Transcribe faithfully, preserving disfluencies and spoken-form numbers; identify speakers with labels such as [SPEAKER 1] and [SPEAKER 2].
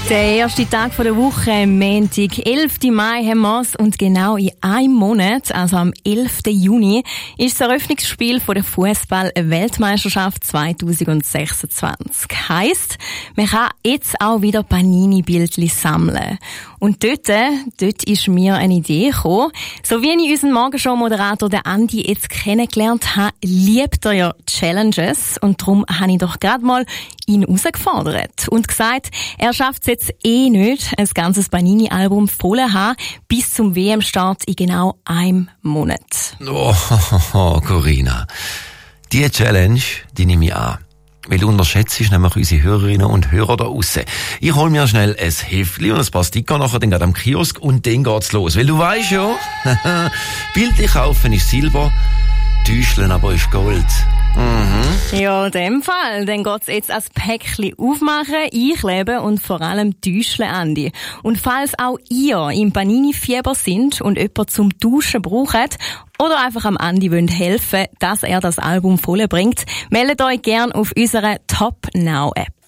[SPEAKER 1] Der erste Tag der Woche, Montag, elften Mai haben wir es und genau in einem Monat, also am elften Juni, ist das Eröffnungsspiel von der Fußball-Weltmeisterschaft zwanzig sechsundzwanzig. Heisst, man kann jetzt auch wieder Panini-Bildchen sammeln. Und dort, dort ist mir eine Idee gekommen. So wie ich unseren Morgenshow-Moderator, den Andi, jetzt kennengelernt habe, liebt er ja Challenges. Und darum habe ich doch gerade mal ihn herausgefordert und gesagt, er schafft es jetzt eh nicht, ein ganzes Panini-Album voll zu haben, bis zum W M-Start in genau einem Monat.
[SPEAKER 2] Oh, Corinna, diese Challenge, die nehme ich an. Weil du unterschätzt nämlich unsere Hörerinnen und Hörer da draussen. Ich hol mir schnell ein Heftli und ein paar Sticker nachher dann gerade am Kiosk und dann geht's los. Weil du weisst ja, Bildchen kaufen ist Silber, Täuscheln aber ist Gold. Mhm.
[SPEAKER 1] Ja, in dem Fall. Dann geht's jetzt als Päckchen aufmachen, einkleben und vor allem täuscheln, Andi. Und falls auch ihr im Panini-Fieber sind und jemanden zum Duschen braucht oder einfach am Andi wollt helfen, dass er das Album voll bringt, meldet euch gern auf unserer Top Now App.